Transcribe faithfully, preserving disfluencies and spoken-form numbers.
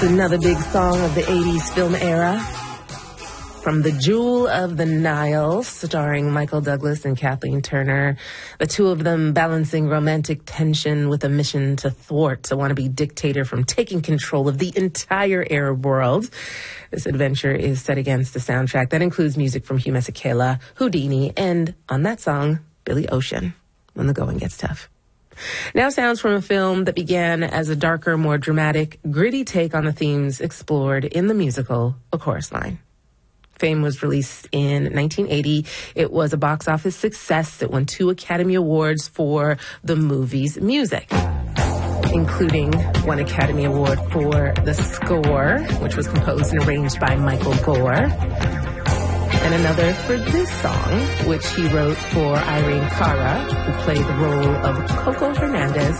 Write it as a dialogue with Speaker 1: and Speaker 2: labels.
Speaker 1: Another big song of the eighties film era. From The Jewel of the Nile, starring Michael Douglas and Kathleen Turner. The two of them balancing romantic tension with a mission to thwart a wannabe dictator from taking control of the entire Arab world. This adventure is set against the soundtrack that includes music from Hugh Masekela, Houdini, and on that song, Billy Ocean, When the Going Gets Tough. Now sounds from a film that began as a darker, more dramatic, gritty take on the themes explored in the musical A Chorus Line. Fame was released in nineteen eighty. It was a box office success. It won two Academy Awards for the movie's music, including one Academy Award for the score, which was composed and arranged by Michael Gore, and another for this song, which he wrote for Irene Cara, who played the role of Coco Hernandez